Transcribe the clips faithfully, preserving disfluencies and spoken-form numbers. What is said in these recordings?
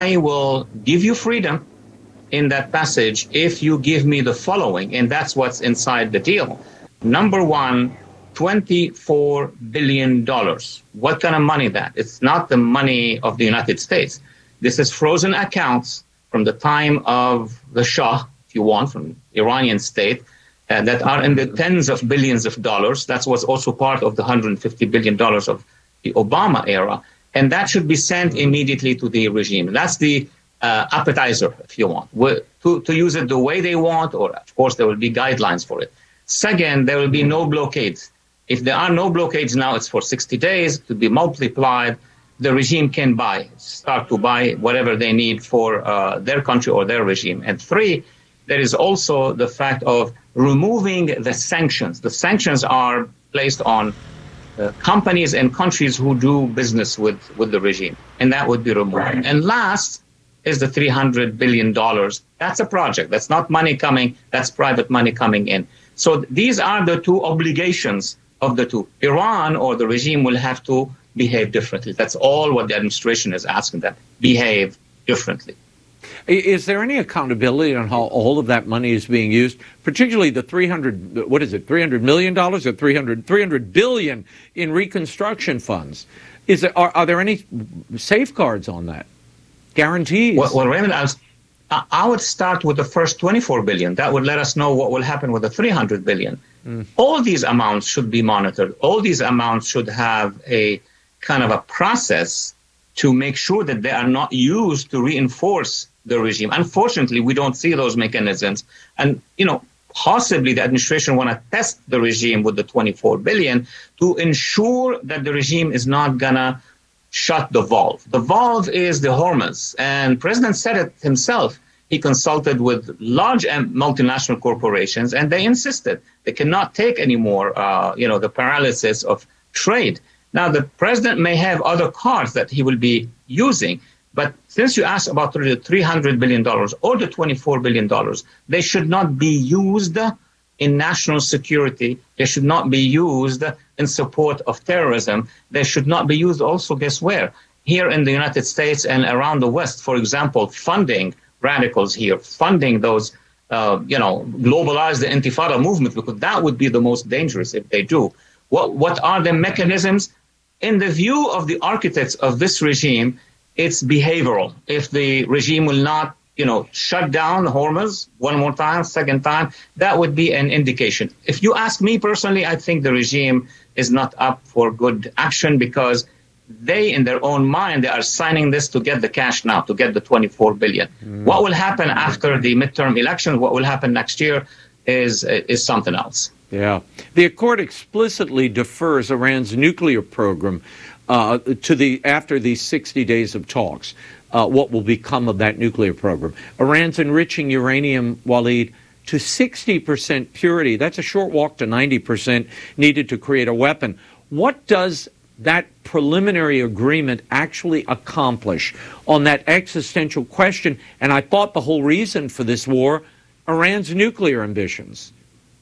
I will give you freedom in that passage if you give me the following, and that's what's inside the deal. Number one, twenty-four billion dollars. What kind of money that? It's not the money of the United States. This is frozen accounts from the time of the Shah, if you want, from the Iranian state, uh, that are in the tens of billions of dollars. That was also part of the one hundred fifty billion dollars of the Obama era. And that should be sent immediately to the regime. That's the uh, appetizer, if you want, to, to use it the way they want, or of course there will be guidelines for it. Second, there will be no blockades. If there are no blockades now, it's for sixty days to be multiplied. The regime can buy, start to buy whatever they need for uh, their country or their regime. And three, there is also the fact of removing the sanctions. The sanctions are placed on uh, companies and countries who do business with, with the regime, and that would be removed. And last is the three hundred billion dollars. That's a project. That's not money coming. That's private money coming in. So these are the two obligations of the two. Iran or the regime will have to behave differently. That's all what the administration is asking them. Behave differently. Is there any accountability on how all of that money is being used, particularly the three hundred, what is it, three hundred million dollars or three hundred, three hundred billion dollars in reconstruction funds? Is there, are, are there any safeguards on that? Guarantees? Well, well Raymond, I, was, I would start with the first twenty-four billion dollars. That would let us know what will happen with the three hundred billion dollars. Mm. All these amounts should be monitored. All these amounts should have a kind of a process to make sure that they are not used to reinforce the regime. Unfortunately, we don't see those mechanisms. And, you know, possibly the administration want to test the regime with the twenty-four billion dollars to ensure that the regime is not going to shut the valve. The valve is the Hormuz. And President said it himself. He consulted with large multinational corporations, and they insisted they cannot take anymore, uh, you know, the paralysis of trade. Now, the president may have other cards that he will be using, but since you asked about the three hundred billion dollars or the twenty-four billion dollars, they should not be used in national security. They should not be used in support of terrorism. They should not be used also, guess where? Here in the United States and around the West, for example, funding radicals here, funding those, uh, you know, globalize the Intifada movement, because that would be the most dangerous if they do. What, what are the mechanisms? In the view of the architects of this regime, it's behavioral. If the regime will not, you know, shut down Hormuz one more time, second time, that would be an indication. If you ask me personally, I think the regime is not up for good action because they, in their own mind, they are signing this to get the cash now, to get the twenty-four billion dollars. Mm. What will happen after the midterm elections, what will happen next year is is something else. Yeah. The accord explicitly defers Iran's nuclear program uh, to the after these sixty days of talks. Uh, what will become of that nuclear program? Iran's enriching uranium, Walid, to sixty percent purity. That's a short walk to ninety percent needed to create a weapon. What does that preliminary agreement actually accomplish on that existential question? And I thought the whole reason for this war, Iran's nuclear ambitions.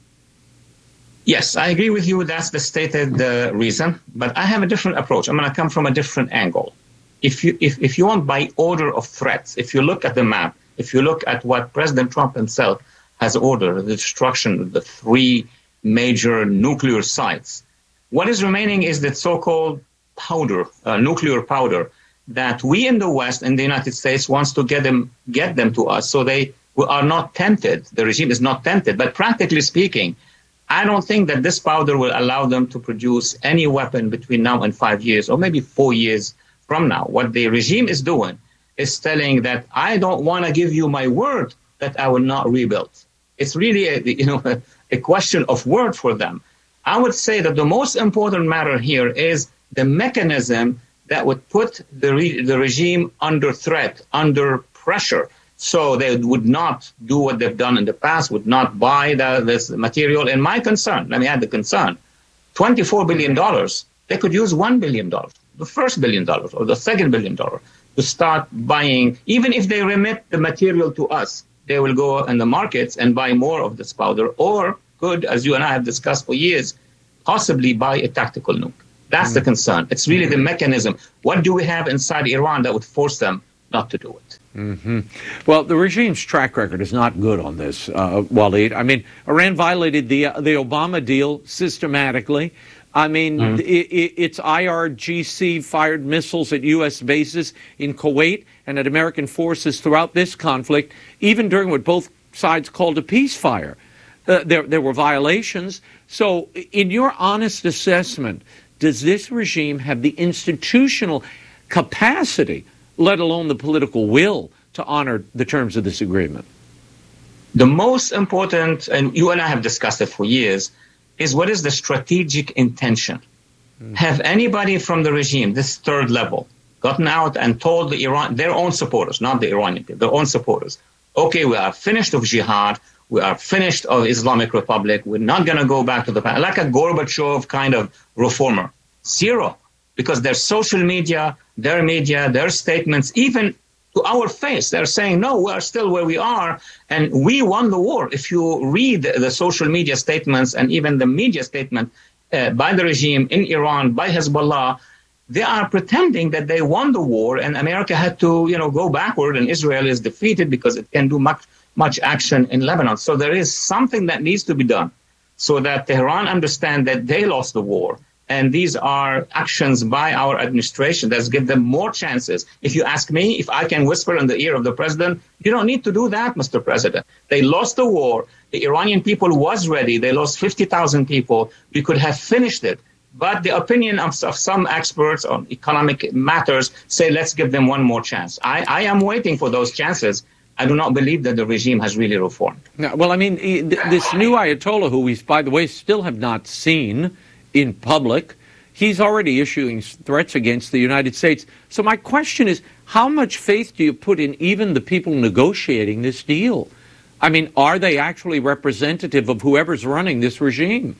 Yes, I agree with you. That's the stated uh, reason. But I have a different approach. I'm going to come from a different angle. If you if, if you want by order of threats, if you look at the map, if you look at what President Trump himself has ordered, the destruction of the three major nuclear sites, what is remaining is the so-called powder, uh, nuclear powder, that we in the West and the United States wants to get them get them to us so they are not tempted. The regime is not tempted. But practically speaking, I don't think that this powder will allow them to produce any weapon between now and five years or maybe four years from now. What the regime is doing is telling that I don't want to give you my word that I will not rebuild. It's really a, you know, a, a question of word for them. I would say that the most important matter here is the mechanism that would put the, re- the regime under threat, under pressure, so they would not do what they've done in the past, would not buy the, this material. And my concern, let me add the concern, twenty-four billion dollars, they could use one billion dollars, the first billion dollars or the second billion dollars to start buying. Even if they remit the material to us, they will go in the markets and buy more of this powder, or could, as you and I have discussed for years, possibly buy a tactical nuke. That's mm-hmm. the concern. It's really the mechanism. What do we have inside Iran that would force them not to do it. Mm-hmm. Well, the regime's track record is not good on this, uh, Waleed. I mean, Iran violated the uh, the Obama deal systematically. I mean, mm-hmm. it, it, its I R G C fired missiles at U S bases in Kuwait and at American forces throughout this conflict, even during what both sides called a ceasefire. Uh, there, there were violations. So, in your honest assessment, does this regime have the institutional capacity, let alone the political will, to honor the terms of this agreement? The most important, and you and I have discussed it for years, is what is the strategic intention? Mm. Have anybody from the regime, this third level, gotten out and told the Iran, their own supporters, not the Iranian people, their own supporters, okay, we are finished of jihad, we are finished of Islamic Republic, we're not going to go back to the past, like a Gorbachev kind of reformer. Zero. Because their social media, their media, their statements, even to our face, they're saying, no, we are still where we are, and we won the war. If you read the social media statements and even the media statement uh, by the regime in Iran, by Hezbollah, they are pretending that they won the war and America had to, you know, go backward and Israel is defeated because it can do much, much action in Lebanon. So there is something that needs to be done so that Tehran understand that they lost the war. And these are actions by our administration that give them more chances. If you ask me, if I can whisper in the ear of the president, you don't need to do that, Mister President. They lost the war. The Iranian people was ready. They lost fifty thousand people. We could have finished it. But the opinion of, of some experts on economic matters say, let's give them one more chance. I, I am waiting for those chances. I do not believe that the regime has really reformed. No, well, I mean, this new Ayatollah, who we, by the way, still have not seen in public, he's already issuing threats against the United States. So my question is, how much faith do you put in even the people negotiating this deal? I mean, are they actually representative of whoever's running this regime?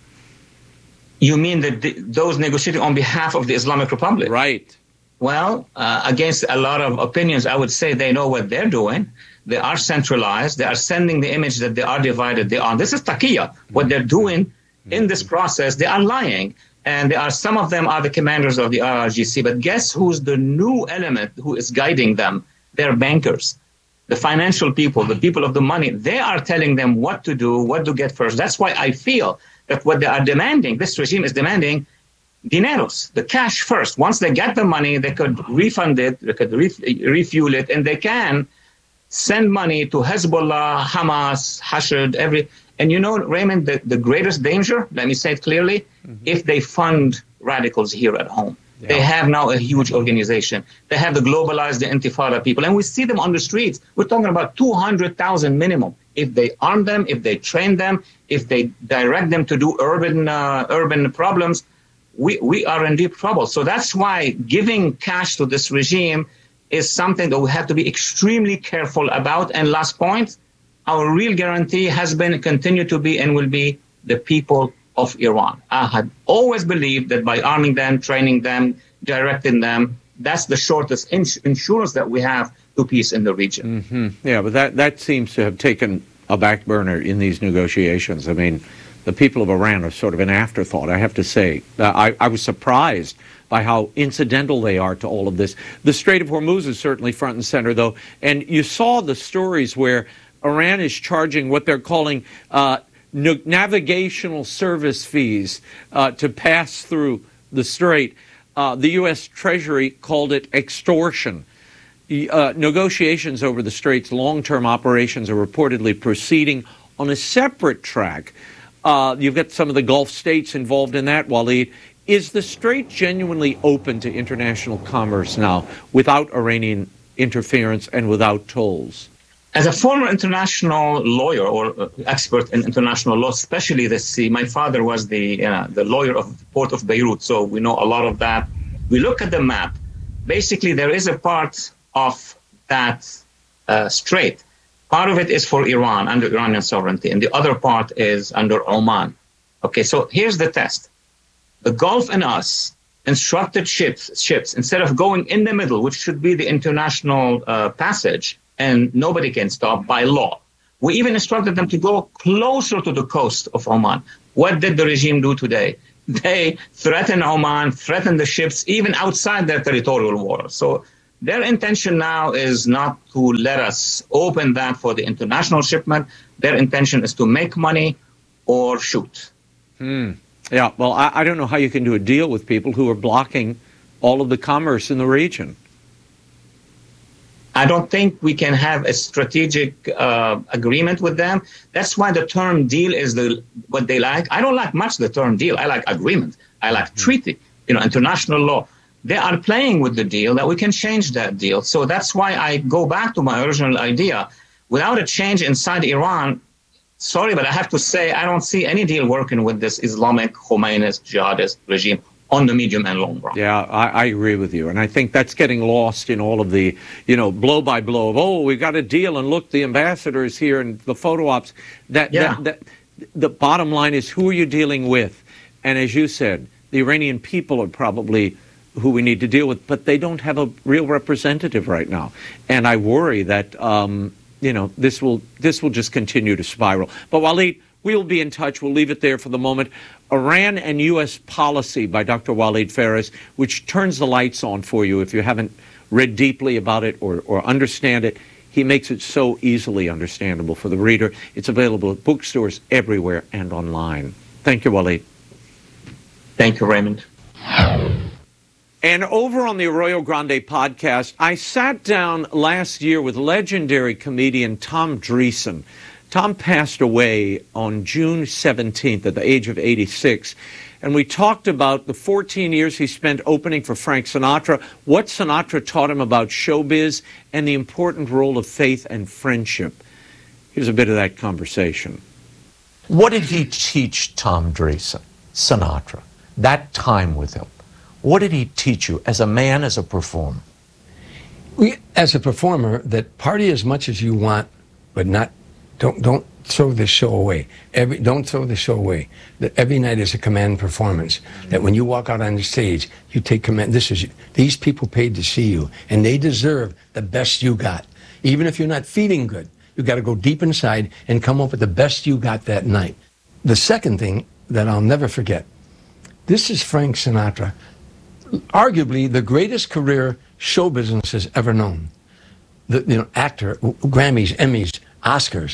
You mean that the, those negotiating on behalf of the Islamic Republic? Right. Well, uh, against a lot of opinions, I would say they know what they're doing. They are centralized. They are sending the image that they are divided. They are. This is taqiyya. What they're doing in this process, they are lying. And there are some of them are the commanders of the I R G C. But guess who's the new element who is guiding them? They're bankers, the financial people, the people of the money. They are telling them what to do, what to get first. That's why I feel that what they are demanding, this regime is demanding dineros, the cash first. Once they get the money, they could refund it, they could ref- refuel it, and they can send money to Hezbollah, Hamas, Hashd, every... And you know, Raymond, the, the greatest danger, let me say it clearly, mm-hmm. if they fund radicals here at home. Yeah. They have now a huge organization. They have the globalized, the Intifada people. And we see them on the streets. We're talking about two hundred thousand minimum. If they arm them, if they train them, if they direct them to do urban uh, urban problems, we, we are in deep trouble. So that's why giving cash to this regime is something that we have to be extremely careful about. And last point, our real guarantee has been, continue to be, and will be the people of Iran. I had always believed that by arming them, training them, directing them, that's the shortest ins- insurance that we have to peace in the region. Mm-hmm. Yeah, but that, that seems to have taken a back burner in these negotiations. I mean, the people of Iran are sort of an afterthought, I have to say. Uh, I, I was surprised by how incidental they are to all of this. The Strait of Hormuz is certainly front and center, though, and you saw the stories where Iran is charging what they're calling uh, navigational service fees uh, to pass through the strait. Uh, the U S Treasury called it extortion. Uh, negotiations over the strait's long-term operations are reportedly proceeding on a separate track. Uh, you've got some of the Gulf states involved in that, Waleed. Is the strait genuinely open to international commerce now without Iranian interference and without tolls? As a former international lawyer or expert in international law, especially the sea, my father was the uh, the lawyer of the port of Beirut, so we know a lot of that. We look at the map. Basically, there is a part of that uh, strait. Part of it is for Iran, under Iranian sovereignty, and the other part is under Oman. Okay, so here's the test. The Gulf and us instructed ships, ships instead of going in the middle, which should be the international uh, passage, and nobody can stop by law. We even instructed them to go closer to the coast of Oman. What did the regime do today? They threaten Oman, threaten the ships, even outside their territorial waters. So Their intention now is not to let us open that for the international shipment. Their intention is to make money or shoot. Hmm. Yeah, well, I, I don't know how you can do a deal with people who are blocking all of the commerce in the region. I don't think we can have a strategic uh, agreement with them. That's why the term deal is the what they like. I don't like much the term deal. I like agreement. I like mm-hmm. treaty, you know, international law. They are playing with the deal that we can change that deal. So that's why I go back to my original idea. Without a change inside Iran, sorry, but I have to say I don't see any deal working with this Islamic Khomeinist jihadist regime on the medium and long run. Yeah, I, I agree with you. And I think that's getting lost in all of the, you know, blow by blow of, oh, we got a deal and look, the ambassador is here and the photo ops. That, yeah. that, that the bottom line is, who are you dealing with? And as you said, the Iranian people are probably who we need to deal with, but they don't have a real representative right now. And I worry that, um, you know, this will this will just continue to spiral. But Waleed, we'll be in touch. We'll leave it there for the moment. Iran and U S Policy by Doctor Waleed Phares, which turns the lights on for you if you haven't read deeply about it or, or understand it. He makes it so easily understandable for the reader. It's available at bookstores everywhere and online. Thank you, Waleed. Thank you, Raymond. And over on the Arroyo Grande podcast, I sat down last year with legendary comedian Tom Dreesen. Tom passed away on June seventeenth at the age of eighty-six. And we talked about the fourteen years he spent opening for Frank Sinatra, what Sinatra taught him about showbiz, and the important role of faith and friendship. Here's a bit of that conversation. What did he teach Tom Dreesen, Sinatra, that time with him? What did he teach you as a man, as a performer? We, as a performer, that party as much as you want, but not don't don't throw the show away. Every don't throw the show away. That every night is a command performance. That when you walk out on the stage, you take command. This is these people paid to see you, and they deserve the best you got. Even if you're not feeling good, you got to go deep inside and come up with the best you got that night. The second thing that I'll never forget. This is Frank Sinatra. Arguably the greatest career show business has ever known. The you know actor, Grammys, Emmys, Oscars.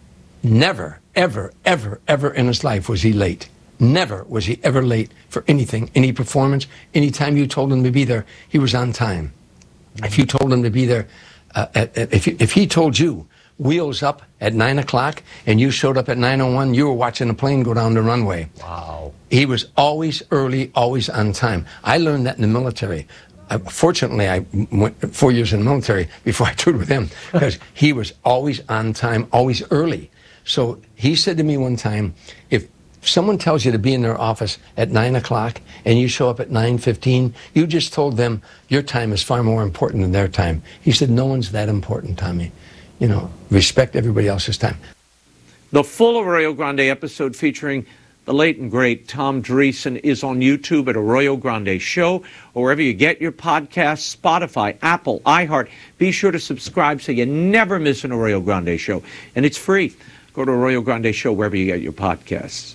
Never, ever, ever, ever in his life was he late. Never was he ever late for anything, any performance. Any time you told him to be there, he was on time. If you told him to be there, uh, at, at, if you, if he told you wheels up at nine o'clock and you showed up at nine oh one, you were watching a plane go down the runway. Wow. He was always early, always on time. I learned that in the military. I, fortunately, I went four years in the military before I toured with him because he was always on time, always early. So he said to me one time, if someone tells you to be in their office at nine o'clock and you show up at nine fifteen, you just told them your time is far more important than their time. He said, no one's that important, Tommy. You know, respect everybody else's time. The full Arroyo Grande episode featuring the late and great Tom Dreesen is on YouTube at Arroyo Grande Show, or wherever you get your podcasts, Spotify, Apple, iHeart. Be sure to subscribe so you never miss an Arroyo Grande Show. And it's free. Go to Arroyo Grande Show wherever you get your podcasts.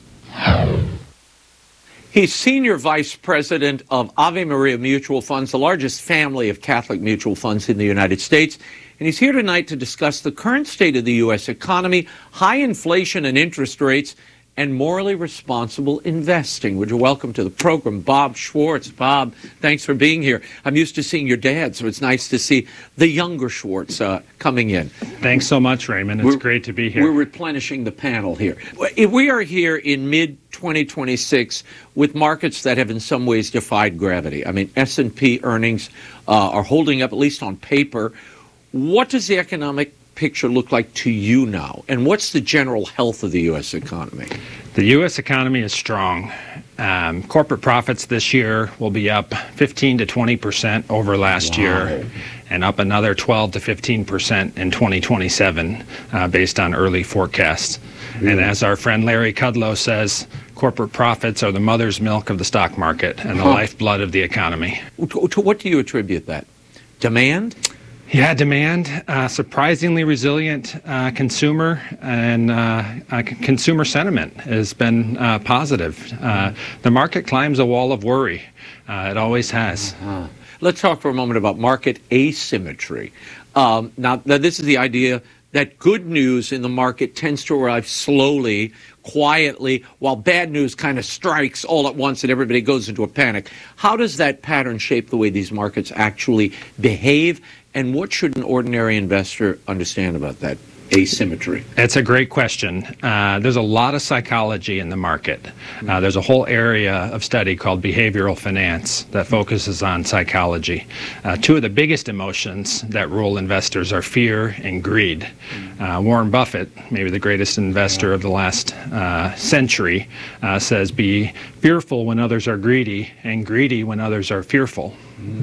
He's Senior Vice President of Ave Maria Mutual Funds, the largest family of Catholic mutual funds in the United States. And he's here tonight to discuss the current state of the U S economy, high inflation and interest rates, and morally responsible investing. Would you welcome to the program Bob Schwartz. Bob, thanks for being here. I'm used to seeing your dad, so it's nice to see the younger Schwartz uh, coming in. Thanks so much, Raymond. It's we're, great to be here. We're replenishing the panel here. We are here in mid twenty twenty-six with markets that have in some ways defied gravity. I mean, S and P earnings uh, are holding up, at least on paper. What does the economic picture look like to you now? And what's the general health of the U S economy? The U S economy is strong. Um, corporate profits this year will be up fifteen to twenty percent over last wow. year, and up another twelve to fifteen percent in twenty twenty-seven, uh, based on early forecasts. Really? And as our friend Larry Kudlow says, corporate profits are the mother's milk of the stock market and the huh. lifeblood of the economy. To, to what do you attribute that? Demand? Yeah, demand, uh, surprisingly resilient uh, consumer, and uh, uh, consumer sentiment has been uh, positive. Uh, the market climbs a wall of worry. Uh, it always has. Uh-huh. Let's talk for a moment about market asymmetry. Um, now, now, this is the idea that good news in the market tends to arrive slowly, quietly, while bad news kind of strikes all at once and everybody goes into a panic. How does that pattern shape the way these markets actually behave, and what should an ordinary investor understand about that asymmetry? It's a great question. Uh, there's a lot of psychology in the market. Uh, there's a whole area of study called behavioral finance that focuses on psychology. Uh, two of the biggest emotions that rule investors are fear and greed. Uh, Warren Buffett, maybe the greatest investor of the last uh, century, uh, says be fearful when others are greedy and greedy when others are fearful.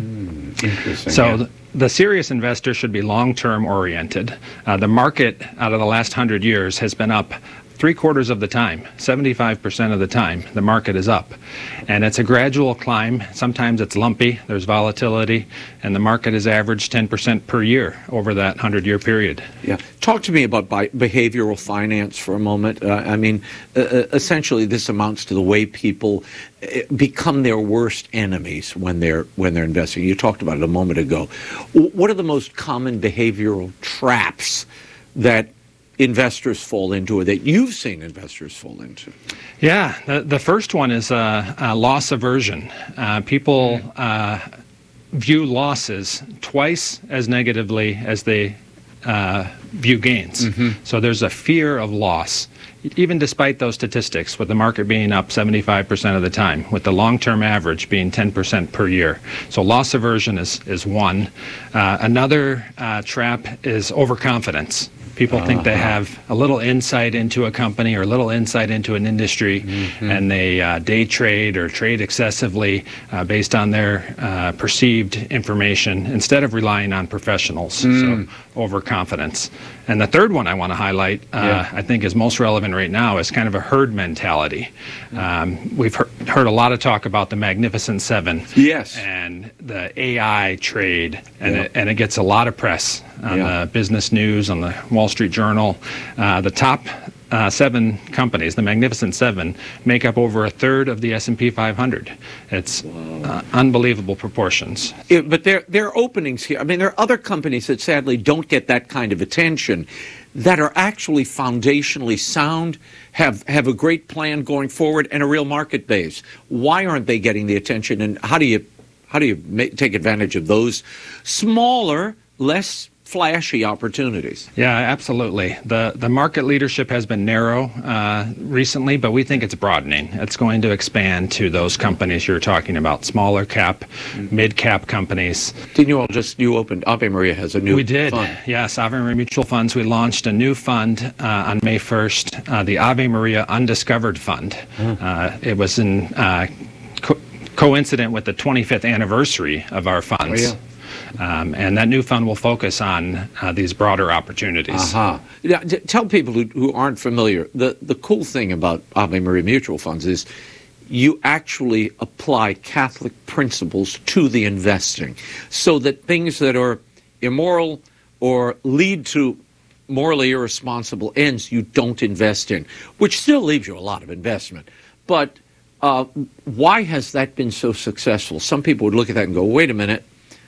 Mm, interesting. So yeah. th- the serious investor should be long-term oriented. Uh, the market out of the last hundred years has been up three quarters of the time, seventy-five percent of the time, the market is up. And it's a gradual climb. Sometimes it's lumpy, there's volatility, and the market has averaged ten percent per year over that hundred-year period. Yeah. Talk to me about bi- behavioral finance for a moment. Uh, I mean, uh, essentially this amounts to the way people uh, become their worst enemies when they're when they're investing. You talked about it a moment ago. W- what are the most common behavioral traps that investors fall into, or that you've seen investors fall into? Yeah, the, the first one is uh, uh, loss aversion. Uh, people uh, view losses twice as negatively as they uh, view gains. Mm-hmm. So there's a fear of loss, even despite those statistics, with the market being up seventy-five percent of the time, with the long-term average being ten percent per year. So loss aversion is, is one. Uh, another uh, trap is overconfidence. People think they have a little insight into a company or a little insight into an industry, mm-hmm. and they uh, day trade or trade excessively uh, based on their uh, perceived information instead of relying on professionals. Mm. So overconfidence. And the third one I want to highlight, uh, yeah. I think is most relevant right now, is kind of a herd mentality. Um, we've he- heard a lot of talk about the Magnificent Seven. Yes. And the A I trade, and, yeah. it, and it gets a lot of press on yeah. the business news, on the Wall Street Journal. Uh, the top uh, seven companies, the Magnificent Seven, make up over a third of the S and P five hundred. It's uh, unbelievable proportions. Yeah, but there, there are openings here. I mean, there are other companies that sadly don't get that kind of attention, that are actually foundationally sound, have, have a great plan going forward, and a real market base. Why aren't they getting the attention, and how do you, how do you make, take advantage of those smaller, less flashy opportunities? Yeah, absolutely. The the market leadership has been narrow uh, recently, but we think it's broadening. It's going to expand to those companies you're talking about, smaller cap, mm-hmm. mid cap companies. Didn't you all just, you opened, Ave Maria has a new We did, fund. yes, Ave Maria Mutual Funds. We launched a new fund uh, on May first, uh, the Ave Maria Undiscovered Fund. Mm. Uh, it was in uh, co- coincident with the twenty-fifth anniversary of our funds. Oh, yeah. Um, and that new fund will focus on uh, these broader opportunities. Uh-huh. Now, t- tell people who, who aren't familiar, the, the cool thing about Ave Maria Mutual Funds is you actually apply Catholic principles to the investing, so that things that are immoral or lead to morally irresponsible ends you don't invest in, which still leaves you a lot of investment. But uh, why has that been so successful? Some people would look at that and go, wait a minute,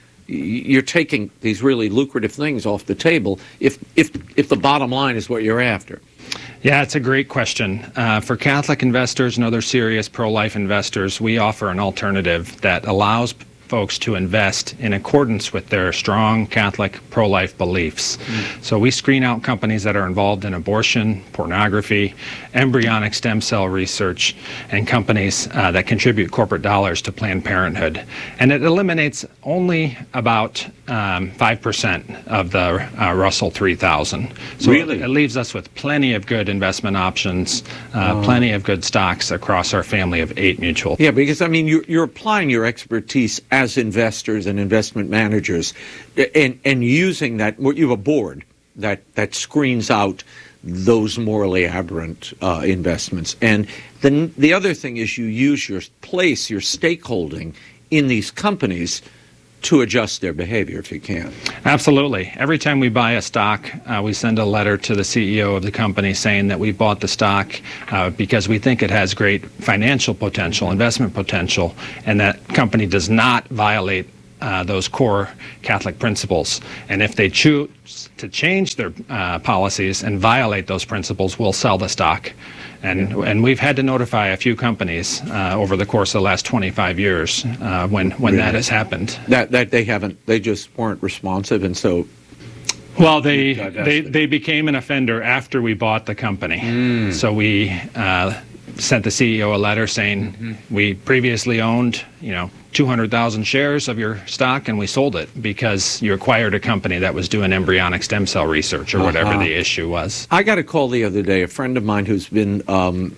you're taking these really lucrative things off the table if if if the bottom line is what you're after. Yeah, it's a great question. Uh, for Catholic investors and other serious pro-life investors, we offer an alternative that allows folks to invest in accordance with their strong Catholic pro-life beliefs. Mm. So we screen out companies that are involved in abortion, pornography, embryonic stem cell research, and companies uh, that contribute corporate dollars to Planned Parenthood. And it eliminates only about um, five percent of the uh, Russell three thousand. So really? it, it leaves us with plenty of good investment options, uh, oh. plenty of good stocks across our family of eight mutual. Yeah, because, I mean, you're, you're applying your expertise as investors and investment managers, and and using that. You have a board that that screens out those morally aberrant uh, investments, and then the other thing is you use your place, your stakeholding in these companies to adjust their behavior if you can. Absolutely. Every time we buy a stock, uh, we send a letter to the C E O of the company saying that we bought the stock uh, because we think it has great financial potential, investment potential, and that company does not violate uh, those core Catholic principles. And if they choose to change their uh, policies and violate those principles, we'll sell the stock. And and we've had to notify a few companies uh, over the course of the last twenty-five years uh, when when Really? that has happened. That that they haven't, they just weren't responsive, and so. Well, they, they Divested. they became an offender after we bought the company. So we uh, sent the C E O a letter saying mm-hmm. we previously owned, you know, two hundred thousand shares of your stock, and we sold it because you acquired a company that was doing embryonic stem cell research or uh-huh. whatever the issue was. I got a call the other day, a friend of mine who's been um,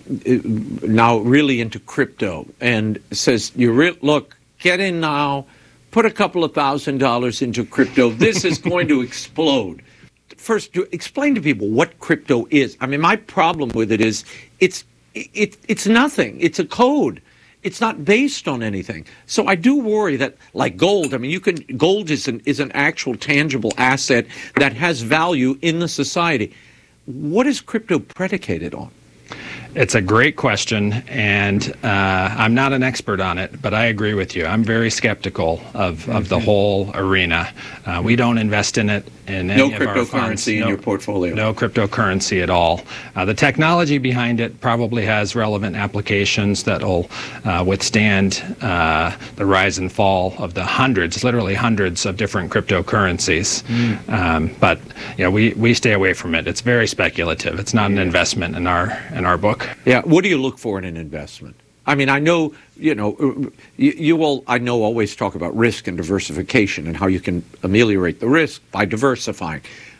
now really into crypto, and says, "You re- look, get in now. Put a couple of thousand dollars into crypto. This is going to explode." First, to explain to people what crypto is. I mean, my problem with it is it's it, it's nothing. It's a code. It's not based on anything. So I do worry that, like gold, I mean, you can gold is an is an actual tangible asset that has value in the society. What is crypto predicated on? It's a great question, and uh, I'm not an expert on it, but I agree with you. I'm very skeptical of, of the whole arena. Uh, we don't invest in it in any no of our funds. cryptocurrency in no, your portfolio. No cryptocurrency at all. Uh, the technology behind it probably has relevant applications that will uh, withstand uh, the rise and fall of the hundreds, literally hundreds of different cryptocurrencies. Mm. Um, but you know, we, we stay away from it. It's very speculative. It's not yeah. an investment in our in our book. Yeah. What do you look for in an investment? I mean, I know, you know, you, you all, I know, always talk about risk and diversification and how you can ameliorate the risk by diversifying.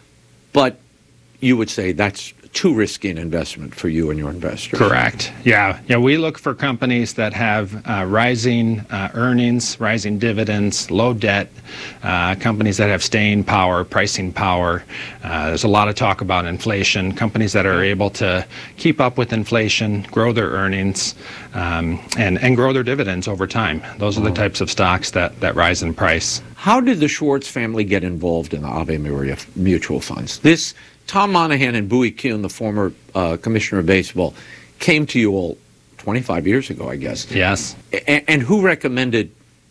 But you would say that's too risky an investment for you and your investors. Correct. Yeah. Yeah. We look for companies that have uh, rising uh, earnings, rising dividends, low debt, uh, companies that have staying power, pricing power. Uh, there's a lot of talk about inflation. Companies that are able to keep up with inflation, grow their earnings, um, and, and grow their dividends over time. Those are the types of stocks that, that rise in price. How did the Schwartz family get involved in the Ave Maria mutual funds? This Tom Monahan and Bowie Kuhn, the former uh, commissioner of baseball, came to you all twenty-five years ago, I guess. Yes. A- and who recommended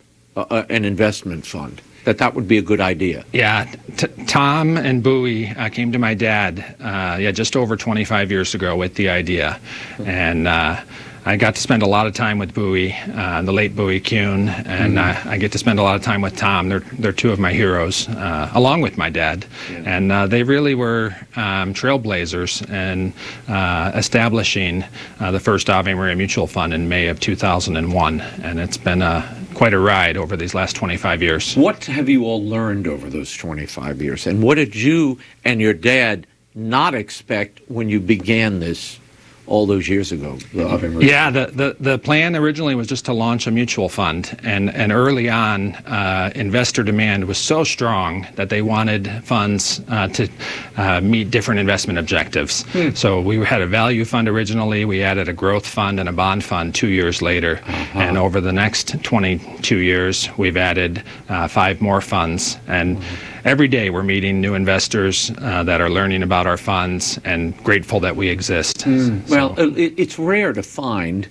uh, an investment fund, that that would be a good idea? Yeah. T- Tom and Bowie uh, came to my dad, uh, yeah, just over twenty-five years ago with the idea. And uh, I got to spend a lot of time with Bowie, uh, the late Bowie Kuhn, and mm-hmm. uh, I get to spend a lot of time with Tom. They're they're two of my heroes, uh, along with my dad, yeah. and uh, they really were um, trailblazers in uh, establishing uh, the first Ave Maria Mutual Fund in May of two thousand one, and it's been a quite a ride over these last twenty-five years. What have you all learned over those twenty-five years, and what did you and your dad not expect when you began this all those years ago? The yeah, the, the, the plan originally was just to launch a mutual fund, and, and early on, uh, investor demand was so strong that they wanted funds uh, to uh, meet different investment objectives. Hmm. So we had a value fund originally, we added a growth fund and a bond fund two years later, uh-huh. and over the next twenty-two years, we've added uh, five more funds, and mm-hmm. every day we're meeting new investors uh, that are learning about our funds and grateful that we exist. Mm. So. Well, it, it's rare to find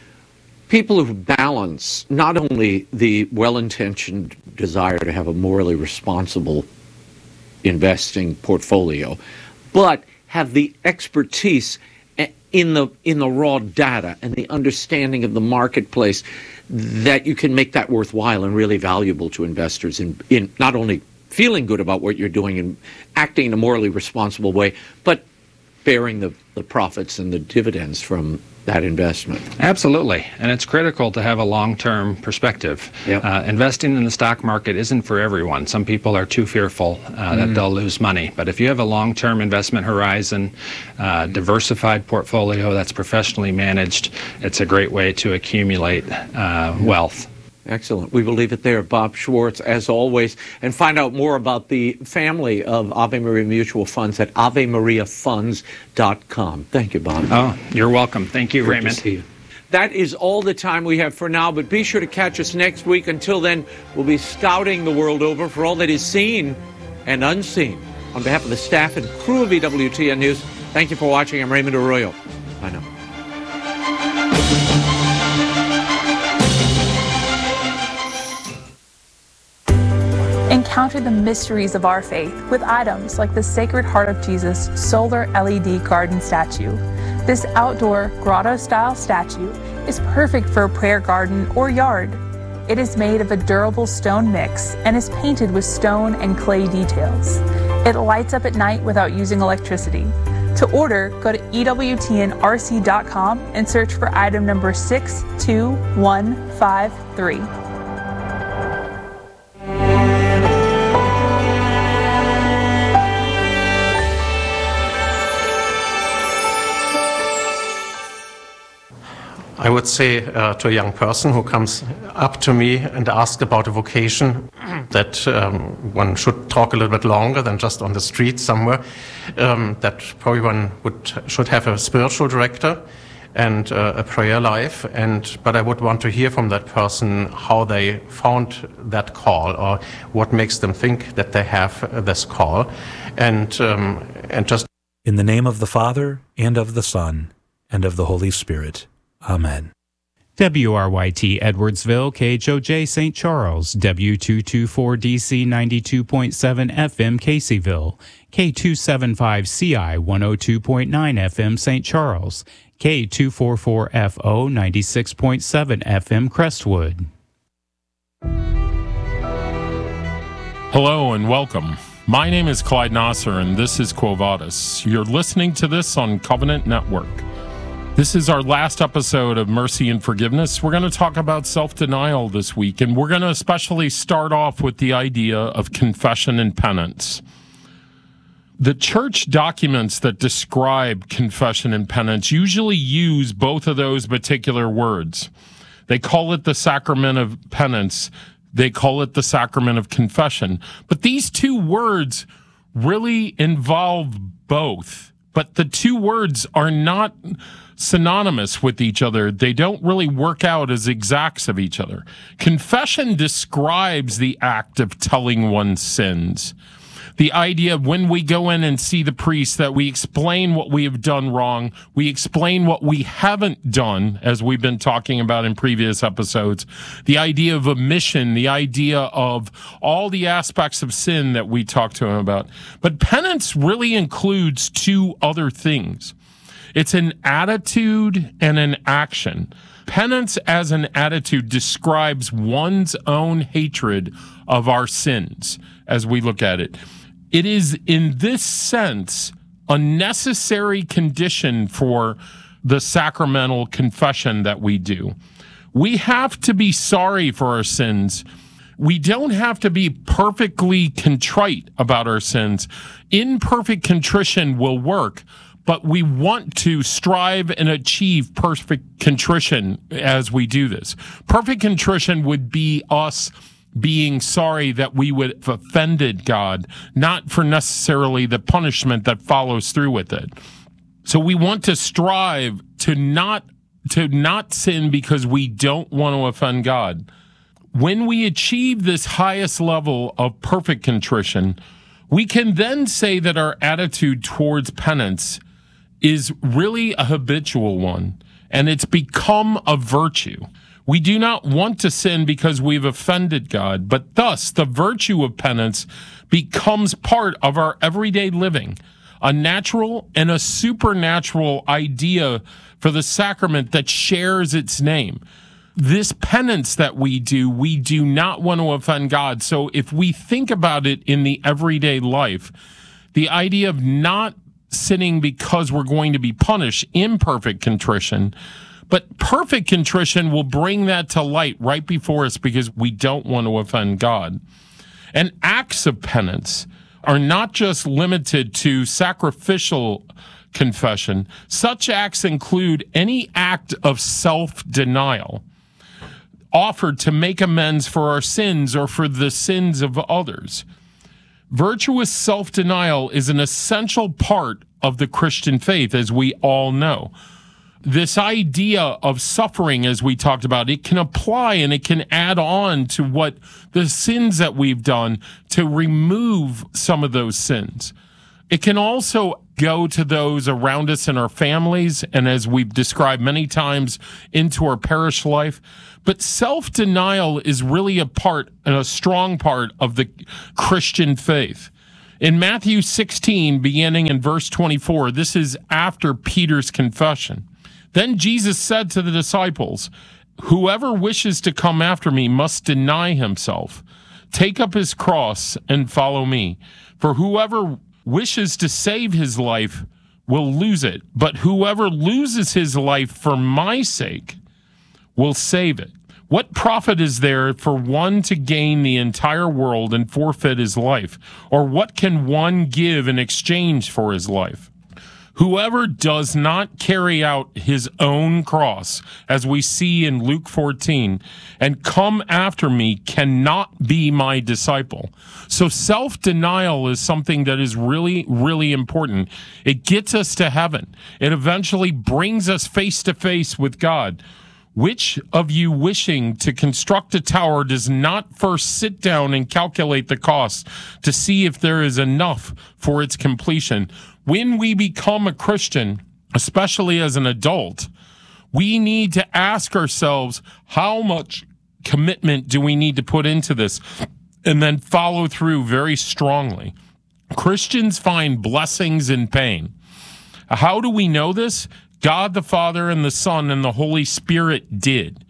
people who balance not only the well-intentioned desire to have a morally responsible investing portfolio, but have the expertise in the in the raw data and the understanding of the marketplace that you can make that worthwhile and really valuable to investors in, in not only feeling good about what you're doing and acting in a morally responsible way, but bearing the, the profits and the dividends from that investment. Absolutely. And it's critical to have a long-term perspective. Yep. Uh, investing in the stock market isn't for everyone. Some people are too fearful uh, mm. that they'll lose money. But if you have a long-term investment horizon, uh, diversified portfolio that's professionally managed, it's a great way to accumulate uh, wealth. Excellent. We will leave it there. Bob Schwartz, as always, and find out more about the family of Ave Maria Mutual Funds at ave maria funds dot com. Thank you, Bob. Oh, you're welcome. Thank you, Great Raymond. To see you. That is all the time we have for now, but be sure to catch us next week. Until then, we'll be scouting the world over for all that is seen and unseen. On behalf of the staff and crew of E W T N News, thank you for watching. I'm Raymond Arroyo. Bye now. Encounter the mysteries of our faith with items like the Sacred Heart of Jesus solar L E D garden statue. This outdoor grotto-style statue is perfect for a prayer garden or yard. It is made of a durable stone mix and is painted with stone and clay details. It lights up at night without using electricity. To order, go to E W T N R C dot com and search for item number six two one five three. I would say uh, to a young person who comes up to me and asks about a vocation that um, one should talk a little bit longer than just on the street somewhere, um, that probably one would should have a spiritual director and uh, a prayer life, and but I would want to hear from that person how they found that call or what makes them think that they have this call, and um, and just in the name of the Father and of the Son and of the Holy Spirit. Amen. W R Y T Edwardsville, K H O J Saint Charles, W two twenty-four D C ninety-two point seven F M Caseyville, K two seventy-five C I one oh two point nine F M Saint Charles, K two forty-four F O ninety-six point seven F M Crestwood. Hello and welcome. My name is Clyde Nasser and this is Quo Vadis. You're listening to this on Covenant Network. This is our last episode of Mercy and Forgiveness. We're going to talk about self-denial this week, and we're going to especially start off with the idea of confession and penance. The church documents that describe confession and penance usually use both of those particular words. They call it the sacrament of penance. They call it the sacrament of confession. But these two words really involve both. But the two words are not synonymous with each other. They don't really work out as exacts of each other. Confession describes the act of telling one's sins. The idea of when we go in and see the priest that we explain what we have done wrong, we explain what we haven't done, as we've been talking about in previous episodes. The idea of omission, the idea of all the aspects of sin that we talked to him about. But penance really includes two other things. It's an attitude and an action. Penance as an attitude describes one's own hatred of our sins as we look at it. It is, in this sense, a necessary condition for the sacramental confession that we do. We have to be sorry for our sins. We don't have to be perfectly contrite about our sins. Imperfect contrition will work, but we want to strive and achieve perfect contrition as we do this. Perfect contrition would be us being sorry that we would have offended God, not for necessarily the punishment that follows through with it. So we want to strive to not to not sin because we don't want to offend God. When we achieve this highest level of perfect contrition, we can then say that our attitude towards penance is really a habitual one, and it's become a virtue. We do not want to sin because we've offended God, but thus the virtue of penance becomes part of our everyday living, a natural and a supernatural idea for the sacrament that shares its name. This penance that we do, we do not want to offend God. So if we think about it in the everyday life, the idea of not sinning because we're going to be punished, imperfect contrition, but perfect contrition will bring that to light right before us because we don't want to offend God. And acts of penance are not just limited to sacrificial confession. Such acts include any act of self-denial offered to make amends for our sins or for the sins of others. Virtuous self-denial is an essential part of the Christian faith, as we all know. This idea of suffering, as we talked about, it can apply and it can add on to what the sins that we've done to remove some of those sins. It can also go to those around us in our families, and as we've described many times, into our parish life. But self-denial is really a part, and a strong part, of the Christian faith. In Matthew sixteen, beginning in verse twenty-four, this is after Peter's confession. Then Jesus said to the disciples, "Whoever wishes to come after me must deny himself, take up his cross, and follow me. For whoever wishes to save his life will lose it, but whoever loses his life for my sake will save it. What profit is there for one to gain the entire world and forfeit his life? Or what can one give in exchange for his life? Whoever does not carry out his own cross, as we see in Luke fourteen, and come after me cannot be my disciple." So self-denial is something that is really, really important. It gets us to heaven. It eventually brings us face to face with God. Which of you wishing to construct a tower does not first sit down and calculate the cost to see if there is enough for its completion? When we become a Christian, especially as an adult, we need to ask ourselves, how much commitment do we need to put into this? And then follow through very strongly. Christians find blessings in pain. How do we know this? God the Father and the Son and the Holy Spirit did.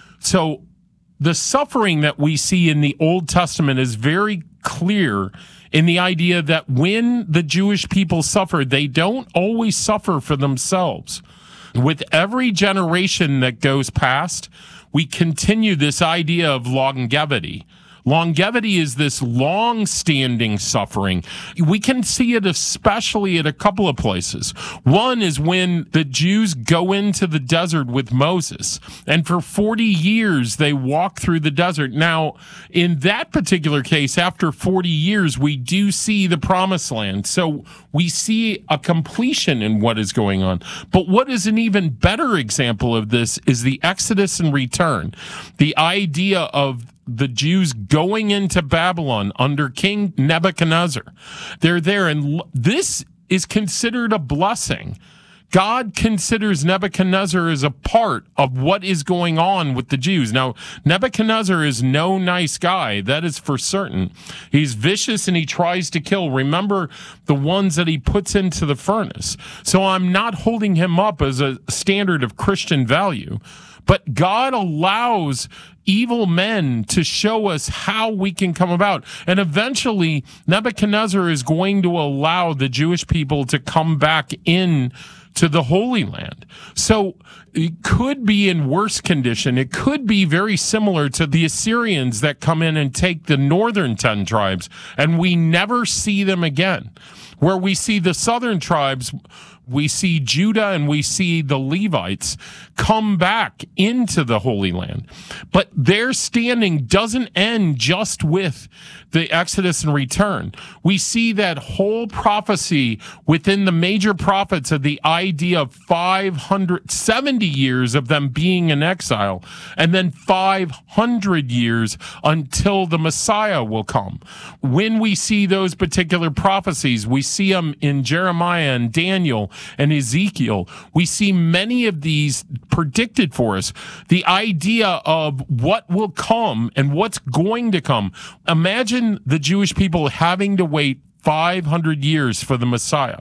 So the suffering that we see in the Old Testament is very clear in the idea that when the Jewish people suffer, they don't always suffer for themselves. With every generation that goes past, we continue this idea of longevity. Longevity is this long-standing suffering. We can see it especially at a couple of places. One is when the Jews go into the desert with Moses, and for forty years they walk through the desert. Now, in that particular case, after forty years, we do see the promised land. So we see a completion in what is going on. But what is an even better example of this is the Exodus and return. The idea of the Jews going into Babylon under King Nebuchadnezzar. They're there, and this is considered a blessing. God considers Nebuchadnezzar as a part of what is going on with the Jews. Now, Nebuchadnezzar is no nice guy. That is for certain. He's vicious and he tries to kill. Remember the ones that he puts into the furnace. So I'm not holding him up as a standard of Christian value. But God allows evil men to show us how we can come about. And eventually, Nebuchadnezzar is going to allow the Jewish people to come back in to the Holy Land. So it could be in worse condition. It could be very similar to the Assyrians that come in and take the northern ten tribes, and we never see them again. Where we see the southern tribes, we see Judah and we see the Levites come back into the Holy Land. But their standing doesn't end just with the Exodus and return. We see that whole prophecy within the major prophets of the idea of five hundred seventy years of them being in exile, and then five hundred years until the Messiah will come. When we see those particular prophecies, we see them in Jeremiah and Daniel and Ezekiel. We see many of these predicted for us. The idea of what will come and what's going to come. Imagine the Jewish people having to wait five hundred years for the Messiah.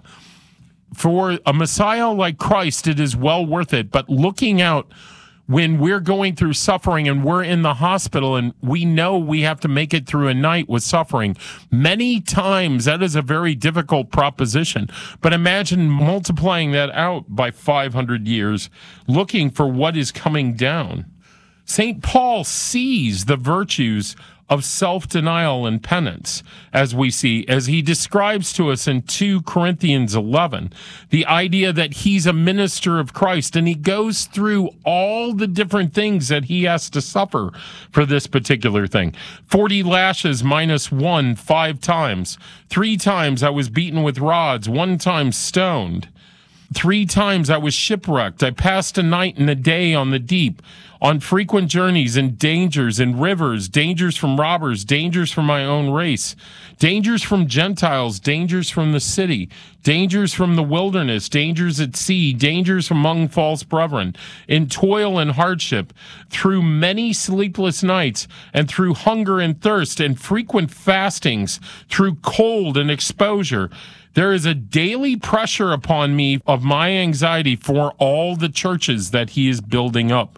For a Messiah like Christ, it is well worth it. But looking out when we're going through suffering and we're in the hospital and we know we have to make it through a night with suffering, many times that is a very difficult proposition. But imagine multiplying that out by five hundred years, looking for what is coming down. Saint Paul sees the virtues of self-denial and penance, as we see, as he describes to us in two Corinthians eleven, the idea that he's a minister of Christ, and he goes through all the different things that he has to suffer for this particular thing. forty lashes minus one, five times. Three times I was beaten with rods, one time stoned. Three times I was shipwrecked. I passed a night and a day on the deep, on frequent journeys and dangers in rivers, dangers from robbers, dangers from my own race, dangers from Gentiles, dangers from the city, dangers from the wilderness, dangers at sea, dangers among false brethren, in toil and hardship, through many sleepless nights, and through hunger and thirst, and frequent fastings, through cold and exposure. There is a daily pressure upon me of my anxiety for all the churches that he is building up.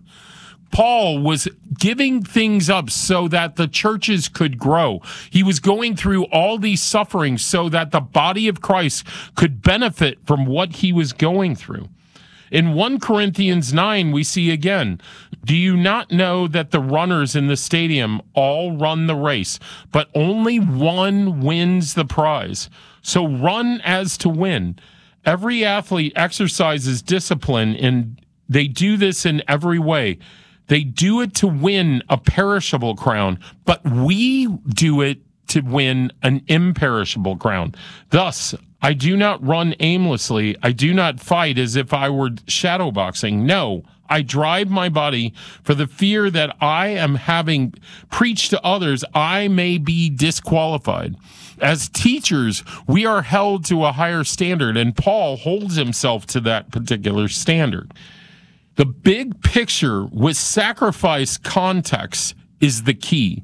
Paul was giving things up so that the churches could grow. He was going through all these sufferings so that the body of Christ could benefit from what he was going through. In First Corinthians nine, we see again, do you not know that the runners in the stadium all run the race, but only one wins the prize? So run as to win. Every athlete exercises discipline, and they do this in every way. They do it to win a perishable crown, but we do it to win an imperishable crown. Thus, I do not run aimlessly. I do not fight as if I were shadowboxing. No, I drive my body for the fear that I am having preached to others, I may be disqualified. As teachers, we are held to a higher standard, and Paul holds himself to that particular standard. The big picture with sacrifice context is the key.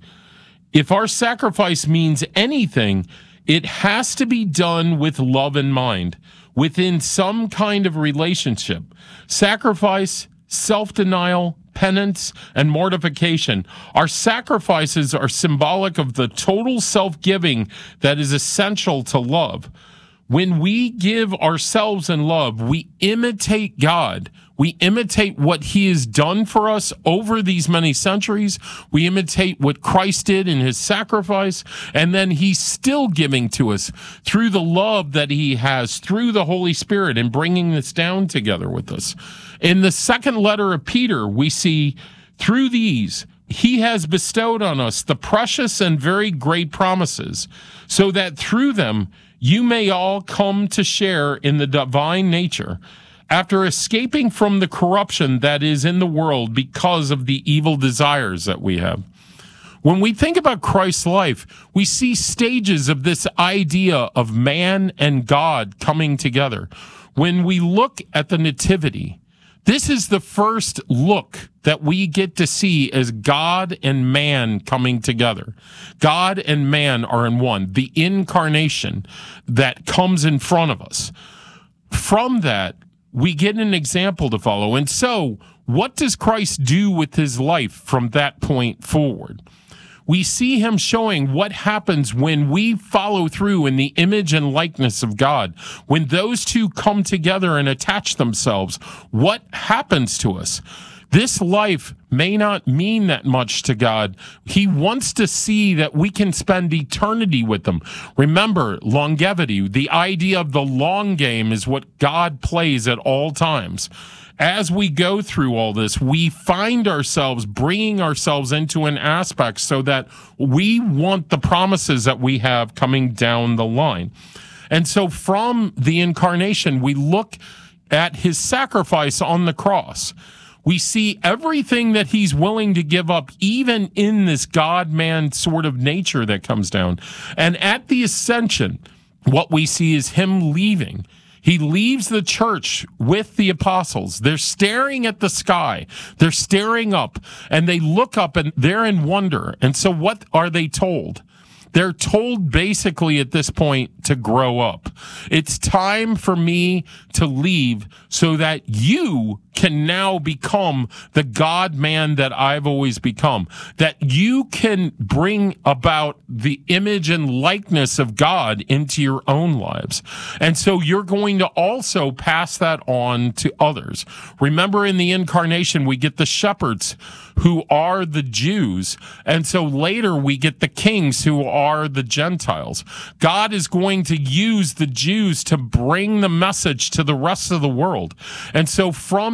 If our sacrifice means anything, it has to be done with love in mind, within some kind of relationship. Sacrifice, self-denial, penance, and mortification. Our sacrifices are symbolic of the total self-giving that is essential to love. When we give ourselves in love, we imitate God. We imitate what he has done for us over these many centuries. We imitate what Christ did in his sacrifice, and then he's still giving to us through the love that he has through the Holy Spirit and bringing this down together with us. In the second letter of Peter, we see through these, he has bestowed on us the precious and very great promises, so that through them you may all come to share in the divine nature, after escaping from the corruption that is in the world because of the evil desires that we have. When we think about Christ's life, we see stages of this idea of man and God coming together. When we look at the Nativity, this is the first look that we get to see as God and man coming together. God and man are in one, the incarnation that comes in front of us. From that, we get an example to follow. And so, what does Christ do with his life from that point forward? We see him showing what happens when we follow through in the image and likeness of God. When those two come together and attach themselves, what happens to us? This life may not mean that much to God. He wants to see that we can spend eternity with him. Remember, longevity, the idea of the long game is what God plays at all times. As we go through all this, we find ourselves bringing ourselves into an aspect so that we want the promises that we have coming down the line. And so from the incarnation, we look at his sacrifice on the cross. We see everything that he's willing to give up, even in this God-man sort of nature that comes down. And at the ascension, what we see is him leaving. He leaves the church with the apostles. They're staring at the sky. They're staring up, and they look up, and they're in wonder. And so what are they told? They're told basically at this point to grow up. It's time for me to leave so that you can now become the God-man that I've always become, that you can bring about the image and likeness of God into your own lives. And so you're going to also pass that on to others. Remember, in the incarnation, we get the shepherds who are the Jews, and so later we get the kings who are the Gentiles. God is going to use the Jews to bring the message to the rest of the world. And so from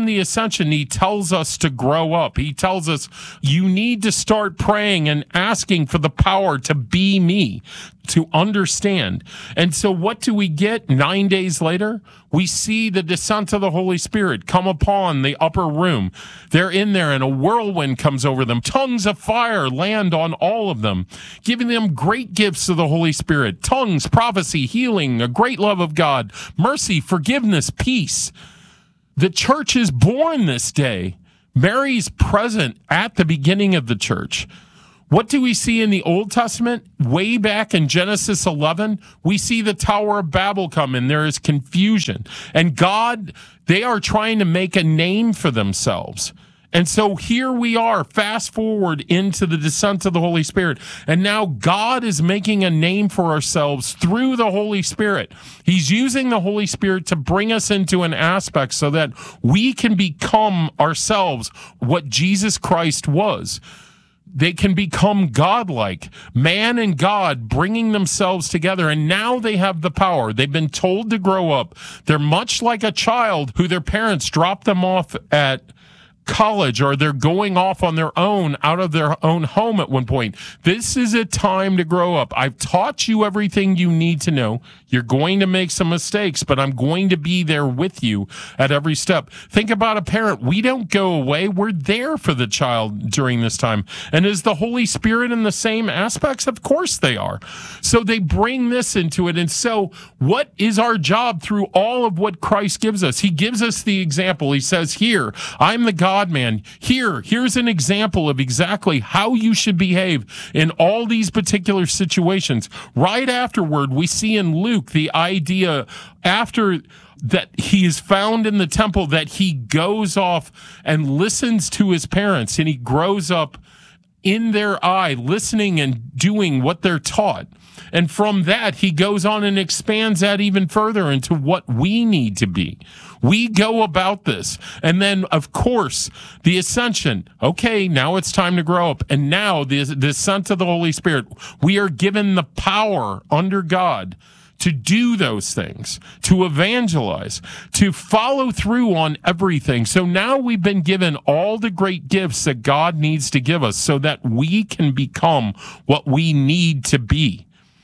the ascension, he tells us to grow up. He tells us you need to start praying and asking for the power to be me, to understand. And so what do we get nine days later? We see the descent of the Holy Spirit come upon the upper room. They're in there and a whirlwind comes over them. Tongues of fire land on all of them, giving them great gifts of the Holy Spirit. Tongues, prophecy, healing, a great love of God, mercy, forgiveness, peace. The church is born this day. Mary's present at the beginning of the church. What do we see in the Old Testament? Way back in Genesis eleven, we see the Tower of Babel come and there is confusion. And God, they are trying to make a name for themselves. And so here we are, fast forward into the descent of the Holy Spirit. And now God is making a name for ourselves through the Holy Spirit. He's using the Holy Spirit to bring us into an aspect so that we can become ourselves what Jesus Christ was. They can become godlike, man and God bringing themselves together. And now they have the power. They've been told to grow up. They're much like a child who their parents drop them off at college, or they're going off on their own out of their own home at one point. This is a time to grow up. I've taught you everything you need to know. You're going to make some mistakes, but I'm going to be there with you at every step. Think about a parent. We don't go away. We're there for the child during this time. And is the Holy Spirit in the same aspects? Of course they are. So they bring this into it. And so what is our job through all of what Christ gives us? He gives us the example. He says, here, I'm the God man. Here, here's an example of exactly how you should behave in all these particular situations. Right afterward, we see in Luke the idea after that he is found in the temple that he goes off and listens to his parents and he grows up in their eye, listening and doing what they're taught. And from that, he goes on and expands that even further into what we need to be. We go about this. And then, of course, the ascension. Okay, now it's time to grow up. And now the, the ascent of the Holy Spirit. We are given the power under God to do those things, to evangelize, to follow through on everything. So now we've been given all the great gifts that God needs to give us so that we can become what we need to be.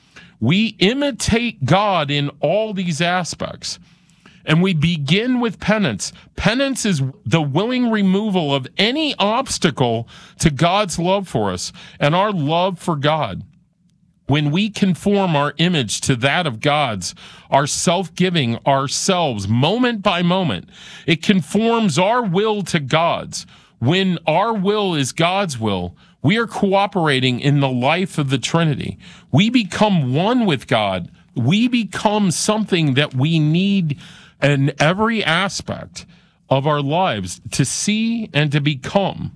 We imitate God in all these aspects. And we begin with penance. Penance is the willing removal of any obstacle to God's love for us and our love for God. When we conform our image to that of God's, our self-giving ourselves moment by moment, it conforms our will to God's. When our will is God's will, we are cooperating in the life of the Trinity. We become one with God. We become something that we need in every aspect of our lives to see and to become.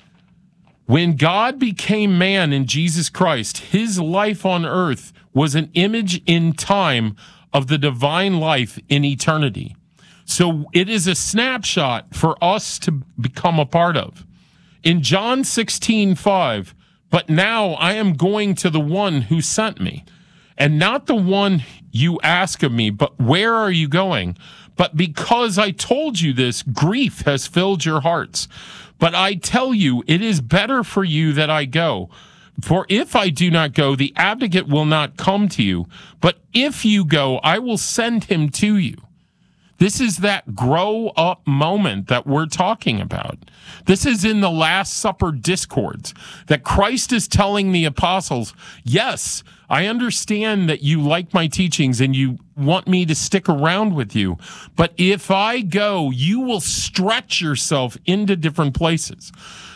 When God became man in Jesus Christ, his life on earth was an image in time of the divine life in eternity. So it is a snapshot for us to become a part of. In John sixteen five, but now I am going to the one who sent me, and not the one you ask of me, but where are you going? But because I told you this, grief has filled your hearts. But I tell you, it is better for you that I go. For if I do not go, the advocate will not come to you. But if you go, I will send him to you. This is that grow up moment that we're talking about. This is in the Last Supper discords that Christ is telling the apostles, yes, I understand that you like my teachings and you want me to stick around with you. But if I go, you will stretch yourself into different places.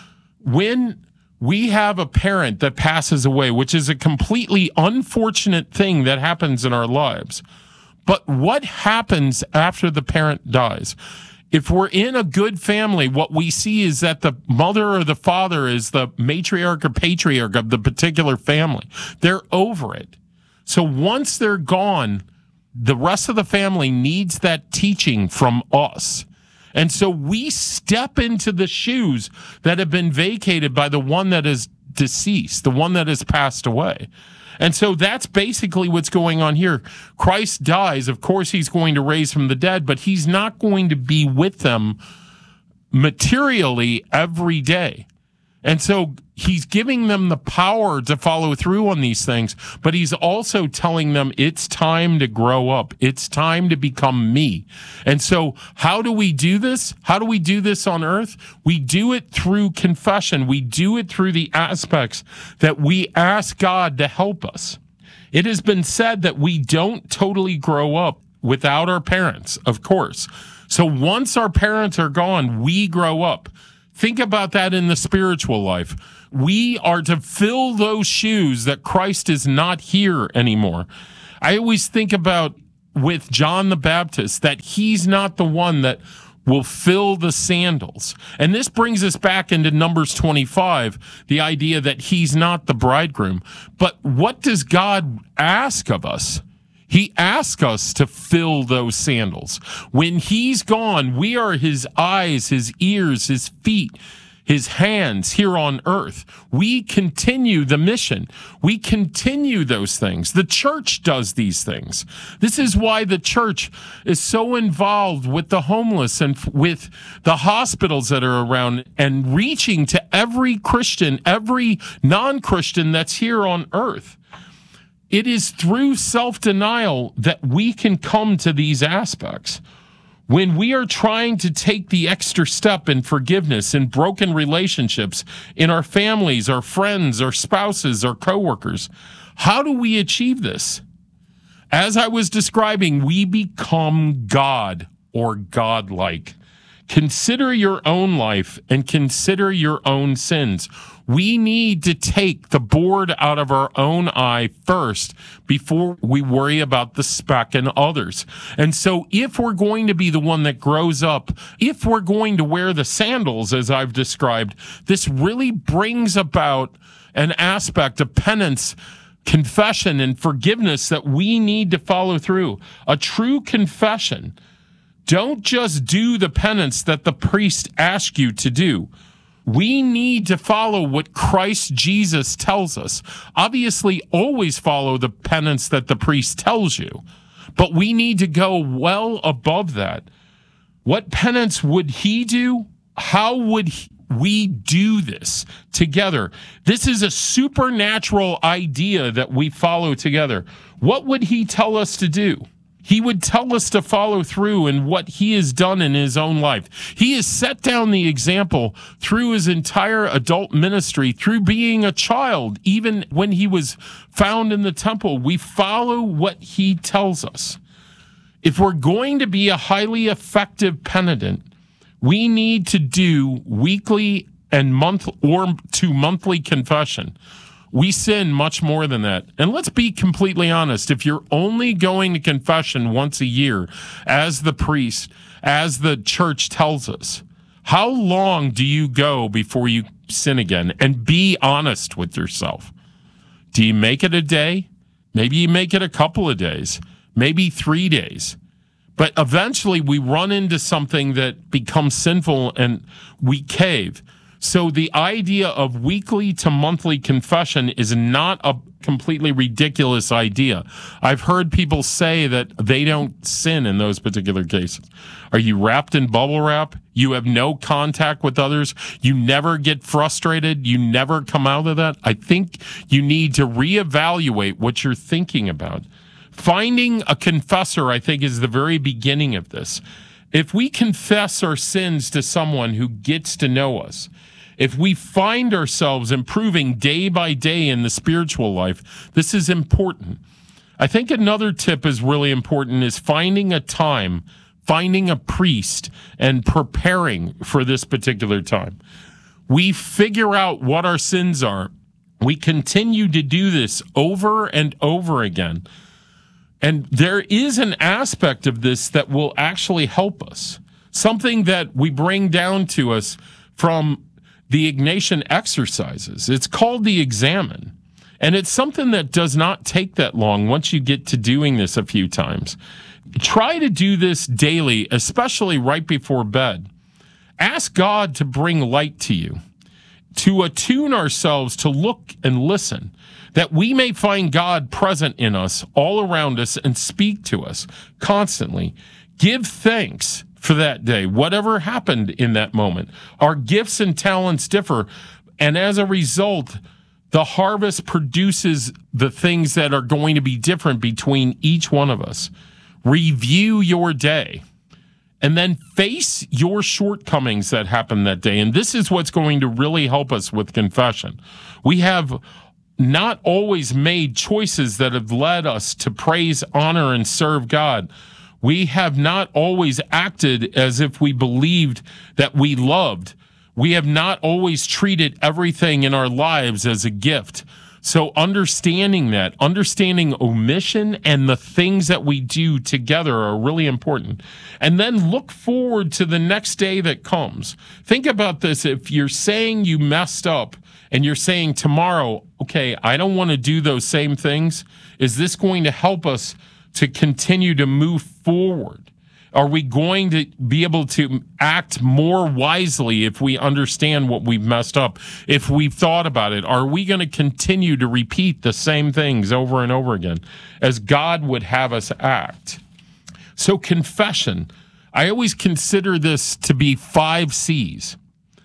When we have a parent that passes away, which is a completely unfortunate thing that happens in our lives, but what happens after the parent dies? If we're in a good family, what we see is that the mother or the father is the matriarch or patriarch of the particular family. They're over it. So once they're gone, the rest of the family needs that teaching from us. And so we step into the shoes that have been vacated by the one that is deceased, the one that has passed away. And so that's basically what's going on here. Christ dies. Of course, he's going to raise from the dead, but he's not going to be with them materially every day. And so he's giving them the power to follow through on these things, but he's also telling them it's time to grow up. It's time to become me. And so how do we do this? How do we do this on earth? We do it through confession. We do it through the aspects that we ask God to help us. It has been said that we don't totally grow up without our parents, of course. So once our parents are gone, we grow up. Think about that in the spiritual life. We are to fill those shoes that Christ is not here anymore. I always think about with John the Baptist that he's not the one that will fill the sandals. And this brings us back into Numbers twenty-five, the idea that he's not the bridegroom. But what does God ask of us? He asks us to fill those sandals. When he's gone, we are his eyes, his ears, his feet, his hands here on earth. We continue the mission. We continue those things. The church does these things. This is why the church is so involved with the homeless and f- with the hospitals that are around and reaching to every Christian, every non-Christian that's here on earth. It is through self-denial that we can come to these aspects. When we are trying to take the extra step in forgiveness in broken relationships, in our families, our friends, our spouses, our coworkers, how do we achieve this? As I was describing, we become God or godlike. Consider your own life and consider your own sins. We need to take the board out of our own eye first before we worry about the speck in others. And so if we're going to be the one that grows up, if we're going to wear the sandals, as I've described, this really brings about an aspect of penance, confession, and forgiveness that we need to follow through. A true confession. Don't just do the penance that the priest asks you to do. We need to follow what Christ Jesus tells us. Obviously, always follow the penance that the priest tells you, but we need to go well above that. What penance would he do? How would he, we do this together? This is a supernatural idea that we follow together. What would he tell us to do? He would tell us to follow through in what he has done in his own life. He has set down the example through his entire adult ministry, through being a child, even when he was found in the temple. We follow what he tells us. If we're going to be a highly effective penitent, we need to do weekly and month or to monthly confession. We sin much more than that. And let's be completely honest. If you're only going to confession once a year, as the priest, as the church tells us, how long do you go before you sin again? And be honest with yourself. Do you make it a day? Maybe you make it a couple of days, maybe three days. But eventually we run into something that becomes sinful and we cave. So the idea of weekly to monthly confession is not a completely ridiculous idea. I've heard people say that they don't sin in those particular cases. Are you wrapped in bubble wrap? You have no contact with others? You never get frustrated? You never come out of that? I think you need to reevaluate what you're thinking about. Finding a confessor, I think, is the very beginning of this. If we confess our sins to someone who gets to know us, if we find ourselves improving day by day in the spiritual life, this is important. I think another tip is really important is finding a time, finding a priest, and preparing for this particular time. We figure out what our sins are. We continue to do this over and over again. And there is an aspect of this that will actually help us. Something that we bring down to us from the Ignatian exercises. It's called the Examen. And it's something that does not take that long once you get to doing this a few times. Try to do this daily, especially right before bed. Ask God to bring light to you, to attune ourselves to look and listen, that we may find God present in us, all around us, and speak to us constantly. Give thanks for that day, whatever happened in that moment. Our gifts and talents differ, and as a result, the harvest produces the things that are going to be different between each one of us. Review your day, and then face your shortcomings that happened that day. And this is what's going to really help us with confession. We have not always made choices that have led us to praise, honor, and serve God. We have not always acted as if we believed that we loved. We have not always treated everything in our lives as a gift. So understanding that, understanding omission and the things that we do together are really important. And then look forward to the next day that comes. Think about this. If you're saying you messed up and you're saying tomorrow, okay, I don't want to do those same things, is this going to help us to continue to move forward? Are we going to be able to act more wisely if we understand what we've messed up, if we've thought about it? Are we going to continue to repeat the same things over and over again as God would have us act? So confession, I always consider this to be five C's.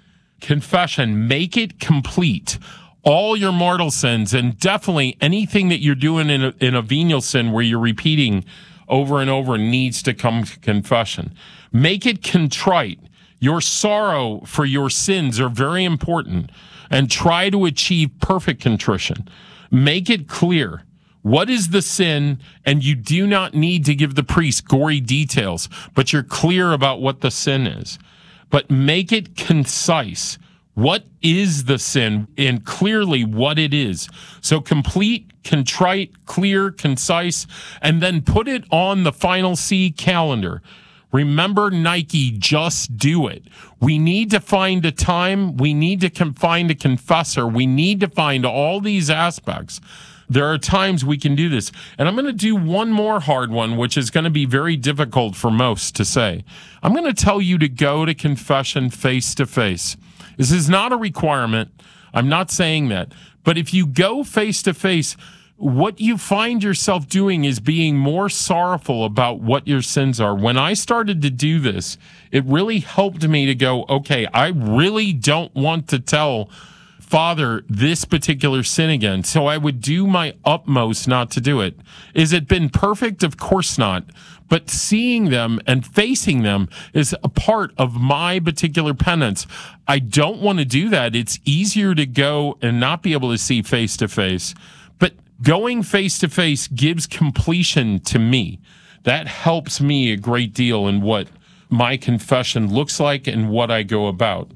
Confession, make it complete. All your mortal sins, and definitely anything that you're doing in a, in a venial sin where you're repeating over and over, needs to come to confession. Make it contrite. Your sorrow for your sins are very important, and try to achieve perfect contrition. Make it clear. What is the sin? And you do not need to give the priest gory details, but you're clear about what the sin is. But make it concise. What is the sin, and clearly what it is? So complete, contrite, clear, concise, and then put it on the final C calendar. Remember Nike, just do it. We need to find a time. We need to con- find a confessor. We need to find all these aspects. There are times we can do this. And I'm going to do one more hard one, which is going to be very difficult for most to say. I'm going to tell you to go to confession face to face. This is not a requirement. I'm not saying that. But if you go face to face, what you find yourself doing is being more sorrowful about what your sins are. When I started to do this, it really helped me to go, okay, I really don't want to tell Father this particular sin again. So I would do my utmost not to do it. Is it been perfect? Of course not. But seeing them and facing them is a part of my particular penance. I don't want to do that. It's easier to go and not be able to see face to face. But going face to face gives completion to me. That helps me a great deal in what my confession looks like and what I go about.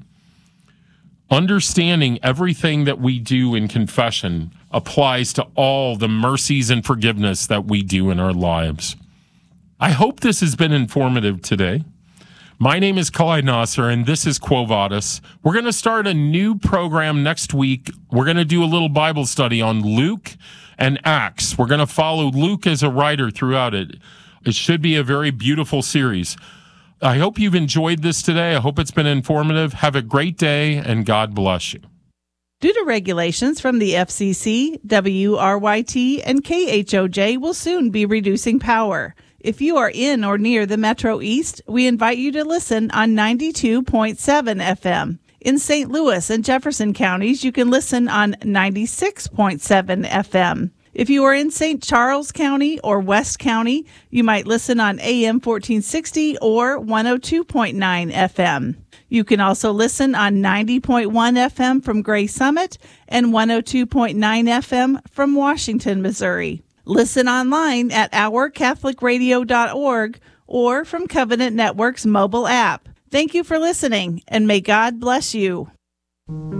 Understanding everything that we do in confession applies to all the mercies and forgiveness that we do in our lives. I hope this has been informative today. My name is Clyde Nasser, and this is Quo Vadis. We're going to start a new program next week. We're going to do a little Bible study on Luke and Acts. We're going to follow Luke as a writer throughout it. It should be a very beautiful series. I hope you've enjoyed this today. I hope it's been informative. Have a great day, and God bless you. Due to regulations from the F C C, W R Y T, and K H O J will soon be reducing power. If you are in or near the Metro East, we invite you to listen on ninety-two point seven F M. In Saint Louis and Jefferson counties, you can listen on ninety-six point seven F M. If you are in Saint Charles County or West County, you might listen on A M fourteen sixty or one oh two point nine F M. You can also listen on ninety point one F M from Gray Summit and one oh two point nine F M from Washington, Missouri. Listen online at our catholic radio dot org or from Covenant Network's mobile app. Thank you for listening, and may God bless you.